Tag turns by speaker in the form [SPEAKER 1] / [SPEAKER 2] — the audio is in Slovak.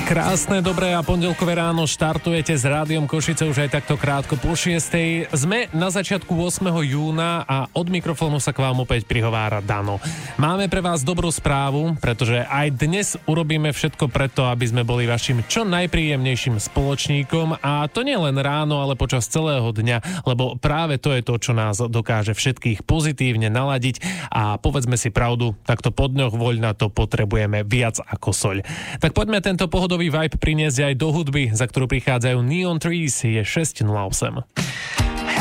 [SPEAKER 1] Krásne, dobré a pondelkové ráno štartujete s Rádiom Košice už aj takto krátko po 6:00. Sme na začiatku 8. júna a od mikrofónu sa k vám opäť prihovára Dano. Máme pre vás dobrú správu, pretože aj dnes urobíme všetko preto, aby sme boli vašim čo najpríjemnejším spoločníkom, a to nie len ráno, ale počas celého dňa, lebo práve to je to, čo nás dokáže všetkých pozitívne naladiť, a povedzme si pravdu, takto po dňoch voľna to potrebujeme viac ako soľ. Tak poďme tento pohodový vibe priniesť aj do hudby, za ktorú prichádzajú Neon Trees. Je 6:08.